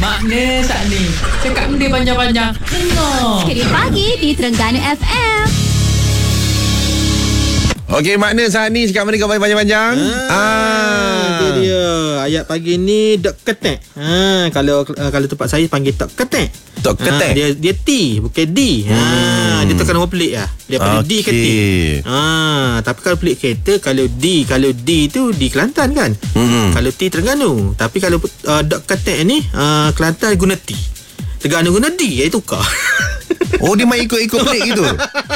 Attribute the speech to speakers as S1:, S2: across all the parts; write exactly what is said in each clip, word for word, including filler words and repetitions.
S1: Makna saat ni cakap benda panjang-panjang. Dengar
S2: Cerita Pagi di Terengganu F M.
S3: Okey, makna saat ni cakap benda panjang-panjang.
S4: Ah,
S3: ah.
S4: Itu dia. Ayat pagi ni dok ketek. Ha, kalau uh, kalau tempat saya panggil tok ketek.
S3: Tok ketek.
S4: Ha, dia dia T bukan D. Ha,
S3: Hmm.
S4: dia tekan nombor pelik lah. Dia panggil D ke T.
S3: Okey.
S4: Ha, tapi kalau pelik kereta, kalau D, kalau D tu di Kelantan kan.
S3: Hmm.
S4: Kalau T Terengganu. Tapi kalau uh, dok ketek ni uh, Kelantan guna T. Terengganu guna D. Dia tukar.
S3: Oh, dia main ikut-ikut pelik gitu.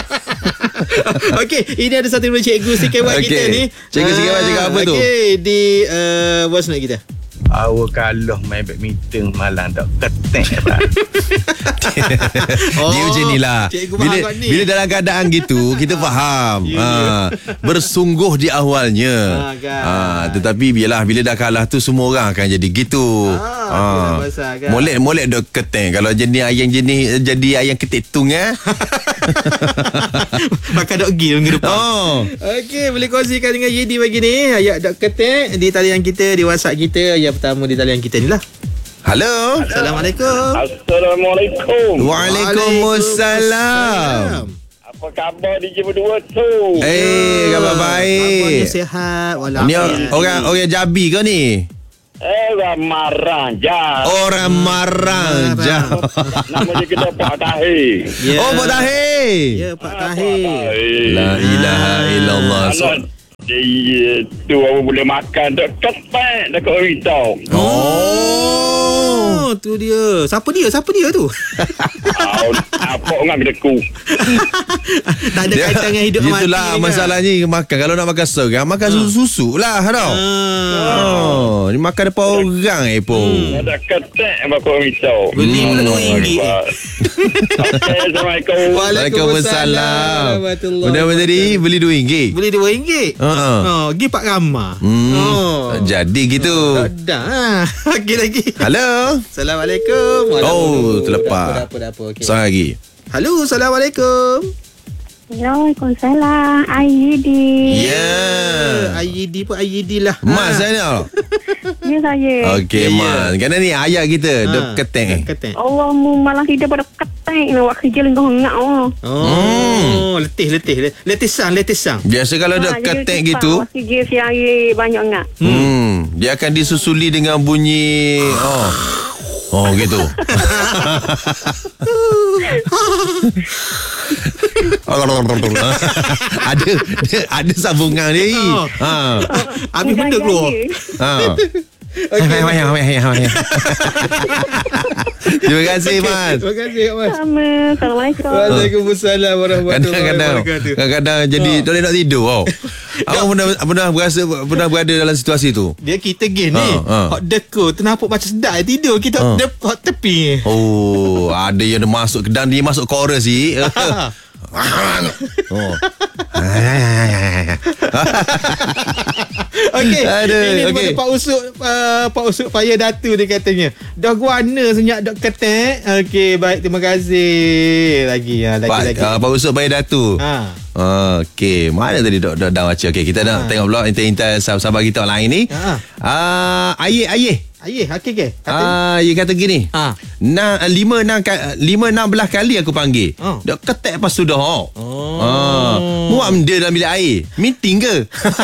S4: Okey, ini ada satu daripada cikgu sikit buat
S3: Okey.
S4: kita ni.
S3: Cikgu sikit buat cakap apa tu?
S4: Okey, di uh, voice note kita.
S5: Awak kalau main badminton malang tak ketek lah.
S3: Dia macam ni lah.
S4: Cikgu
S3: Bila,
S4: faham ni.
S3: bila dalam keadaan gitu, kita faham.
S4: Ya,
S3: ha, bersungguh di awalnya.
S4: Ha, kan.
S3: Ha, tetapi biarlah bila dah kalah tu semua orang akan jadi gitu.
S4: Ha, itulah pasal kan.
S3: Molek-molek dok ketek. Kalau jenis ayam jenis jadi ayam ketetung eh.
S4: Makan dok gi minggu depan.
S3: Oh.
S4: Okey, boleh kongsikan dengan Yedi pagi ni. Ayat dok ketek di talian kita, di WhatsApp kita. Ayat pertama di talian kita ni lah.
S3: Halo.
S4: Assalamualaikum.
S5: Assalamualaikum.
S3: Waalaikumsalam.
S5: Apa khabar D J berdua tu?
S3: Eh, khabar baik.
S4: Abangnya sihat
S3: Ni
S4: walafiat.
S3: orang orang Jabi ke ni?
S5: Eh, orang marah je.
S3: Orang marang je.
S5: Nama dia kita Pak Tahir.
S4: Ya.
S3: Oh, Pak Tahir.
S4: Ya, Pak Tahir.
S3: La ilaha illallah. So,
S5: Dia tu orang boleh makan tak ketek dekat orang risau.
S4: Oh, tu dia. Siapa dia? Siapa dia tu?
S5: Oh, apa orang kedeku.
S4: Tak ada kaitan dengan hidup mati.
S3: itulah
S4: kan?
S3: masalahnya makan. Kalau nak makan seorang, makan susu-susu lah tau.
S4: Ah.
S3: Oh, ni makan depan orang eh pun.
S5: Ada ketek dekat orang risau.
S4: Beli pula dua ringgit.
S5: Okey, Assalamualaikum.
S3: Waalaikumsalam.
S4: warahmatullahi
S3: Benda-benda tadi beli dua ringgit.
S4: Beli dua ringgit.
S3: Ha.
S4: Oh, pergi Pak Ramah.
S3: Hmm.
S4: Oh.
S3: Jadi gitu.
S4: Tak ada. Okey lagi.
S3: Halo.
S4: Assalamualaikum.
S3: Oh, terlepas.
S4: Dah apa, dah apa. Okey.
S3: Seorang lagi.
S4: Halo, Assalamualaikum.
S6: Waalaikumsalam. Aidi.
S3: Ya.
S4: I E D pun I E D lah.
S3: Mas
S4: Ha.
S3: saya ni.
S6: Ya saya.
S3: Okey,
S4: Ya, ya.
S3: Mas. Kerana ni ayat kita
S4: Ha.
S3: dok ketek.
S4: Ketek.
S6: Allah mu malah hidup pada ketek nak buat kerja lengkau ngak oh.
S4: Oh, letih letih. Letih sang, letih sang.
S3: Biasa kalau dok ketek gitu,
S6: Buat kerja siang banyak ngak.
S3: hmm, dia akan disusuli dengan bunyi oh. Oh gitu. ada dia, ada sambungan dia.
S4: Oh.
S3: Ha.
S4: Habis benda keluar.
S3: Ha. Okey. Terima kasih, Mas.
S4: Terima kasih, Mas.
S6: Sama. Assalamualaikum.
S4: Waalaikumsalam warahmatullahi
S3: Kadang-kadang
S4: wabarakatuh.
S3: Kadang-kadang jadi tak boleh nak tidur tau. Awak pernah pernah berasa pernah berada dalam situasi tu?
S4: Dia kita gini
S3: Ha, ha.
S4: hot deko tu nampak macam sedap tidur kita
S3: Ha.
S4: hot, hot tepi.
S3: Oh, ada yang dia masuk dan dia masuk chorus ni. Oh.
S4: Okey.
S3: Aduh,
S4: Ini
S3: okey.
S4: okay. Pak Usuk uh, Pak Usuk payah datu dia katanya. Dah guana senyap dok ketek. Okey, baik, terima kasih. Lagi ya, lagi
S3: Pak
S4: lagi.
S3: uh, Pak Usuk bayar datu.
S4: Ha.
S3: Uh, Okey, mana tadi dok dok dah baca. Okey, kita nak
S4: Ha.
S3: tengok pula intai-intai sahabat kita online ni.
S4: Ha.
S3: Ah, ayih ayih.
S4: Ayah, okey ke? Kata
S3: Ah, dia kata gini.
S4: Ha.
S3: Na lima enam ka- lima enam belas kali aku panggil.
S4: Oh.
S3: Dok ketek pas sudah. Oh.
S4: Oh.
S3: Ah, muak benda dalam bilik air. Meeting ke?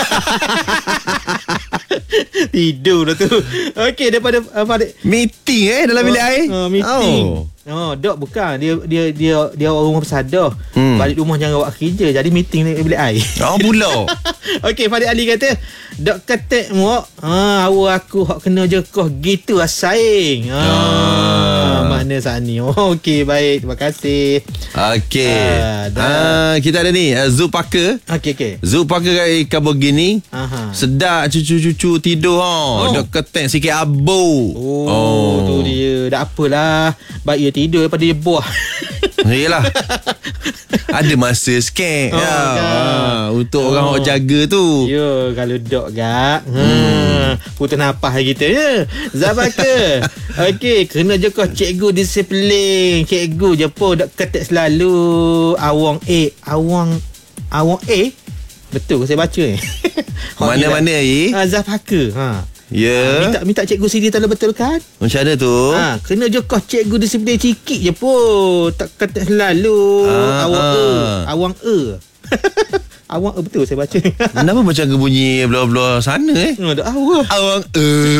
S4: tidur dah tu. Okey, daripada uh, pada
S3: Meeting eh dalam bilik air?
S4: Oh, meeting.
S3: Oh.
S4: Oh, dok bukan. Dia dia dia dia orang rumah pesadah.
S3: Hmm.
S4: Balik rumah jangan buat kerja. Jadi meeting di bilik air.
S3: Oh pula.
S4: Okey, Farid Ali kata, dok ketek muak. Ha, awak aku hak kena je kau gitu asaing. Ha,
S3: Ah.
S4: makna saat ni. Oh, okey, baik. Terima kasih.
S3: Okey.
S4: Ah, dah.
S3: Ah, kita ada ni uh, Zulpaka.
S4: Okey, okey.
S3: Zulpaka kat Kabogini.
S4: Aha.
S3: Sedap cucu-cucu tidur ha.
S4: Oh.
S3: Dok ketek sikit abu.
S4: Oh, oh, tu dia. Tak apalah. Baik dia tidur daripada dia buah.
S3: Yelah. Ada masa sikit
S4: Oh,
S3: ya.
S4: kan.
S3: Ha, untuk
S4: Oh.
S3: orang orang jaga tu.
S4: Ya, kalau dok gak. Hmm. Putus nafas kita ya. Zabaka. Okey, kena je kau cikgu disiplin. Cikgu je pun dok ketek selalu. Awang A. Awang Awang A. Betul ke saya baca ni?
S3: Mana-mana, eh?
S4: Ah, Zafaka. Ha.
S3: Ya.
S4: Minta minta cikgu sini tak betul kan?
S3: Macam mana tu?
S4: Ha, kena je kau cikgu disiplin sikit je pun. Tak kata selalu
S3: Ah,
S4: awang e,
S3: ah.
S4: awang e. Awang e betul saya baca.
S3: Kenapa macam ke bunyi bla-bla sana eh?
S4: Ada awang.
S3: Awang eh.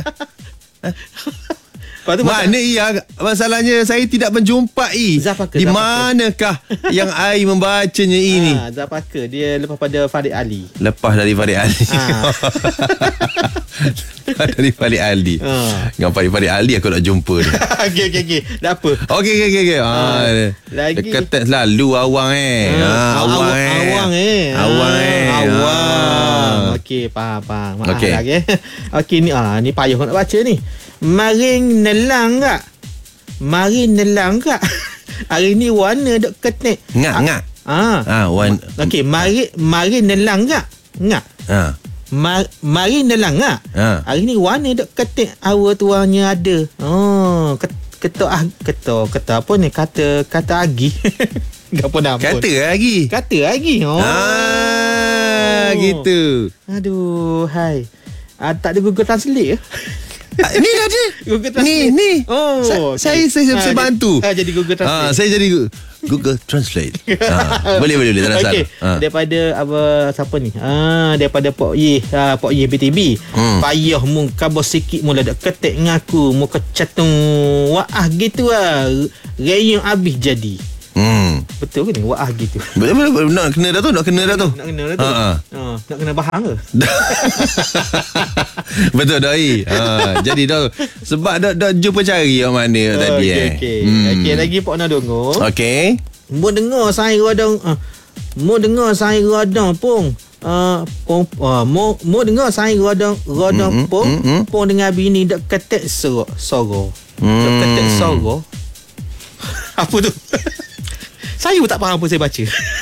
S4: Lepas tu
S3: Mana iya? Masalahnya saya tidak menjumpai.
S4: Zafaka,
S3: Di
S4: Zafaka.
S3: manakah yang ai membacanya ini?
S4: Ha, Zafaka dia lepas pada Farid Ali.
S3: Lepas dari Farid Ali.
S4: Ah.
S3: Lepas dari Farid Ali.
S4: Ah.
S3: Dengan Farid Farid Ali aku nak jumpa dia.
S4: Okey okey okey. Tak apa.
S3: Okey okey okey. Okay. Ah,
S4: lagi.
S3: dekat selalu awang eh.
S4: Ah,
S3: Ah, awang
S4: awang,
S3: eh.
S4: awang eh.
S3: Awang
S4: Ah,
S3: eh.
S4: Awang.
S3: Ah.
S4: Okey, faham faham. Maaf
S3: Okey.
S4: lagi. Okey ni ah ni payah kau nak baca ni. Maring nelang tak? Maring nelang tak? Hari ni warna dok ketek.
S3: Ngak ngak.
S4: Ah.
S3: Ah, wan.
S4: Okey, mari mari nelang tak? Ngak.
S3: Ah.
S4: Mar, mari nelang tak?
S3: Ah.
S4: Hari ni warna dok ketek awal tuanya ada. Oh, ket, ketok ah ketok ketok apa ni kata kata agi. Gapo nama pun.
S3: Kata lagi.
S4: Kata lagi. Oh.
S3: Ah, gitu.
S4: Aduh, hai. Ah, tak ada Google Translate ke?
S3: Ah, ni ada.
S4: Google
S3: Ni
S4: Translate.
S3: ni.
S4: Oh,
S3: Sa-
S4: okey.
S3: saya saya,
S4: Ah,
S3: saya
S4: jadi-
S3: bantu.
S4: Ah, jadi Google
S3: Ah,
S4: Translate.
S3: saya jadi Gu- Google Translate. Ah, boleh boleh boleh tak ada masalah.
S4: Okey,
S3: Ah.
S4: daripada apa siapa ni? Ah, daripada Pok Ye, ah, Pok Ye B T B.
S3: Hmm.
S4: Payah mu kabur sikit mula dak ketek ngaku, mu kecatung. Wah gitu ah. Rayung habis jadi.
S3: Hmm.
S4: Betul ke ni? Wah gitu.
S3: Boleh boleh boleh. Nak kena dah tu, nak kena dah tu.
S4: Nak kena dah tu.
S3: Ha, ha.
S4: Ah, nak kena bahang ke?
S3: Betul doi. Ha, jadi dah sebab dah dah jumpa cari yang mana oh, tadi
S4: Okey,
S3: eh.
S4: okey.
S3: Hmm.
S4: Okey, lagi Pok nak dengar.
S3: Okey.
S4: Mu dengar saya radang ah. Mu dengar saya radang pun. Ah, pong ah, mu mu dengar saya radang radang
S3: Mm-mm,
S4: pun.
S3: mm-mm.
S4: Pun dengan bini dak ketek sorok soro.
S3: Hmm.
S4: Dak ketek soro. Apa tu? Saya pun tak faham apa saya baca.